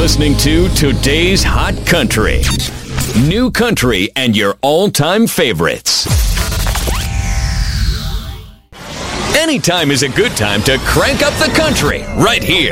listening to Today's Hot Country. New country and your all-time favorites. Anytime is a good time to crank up the country right here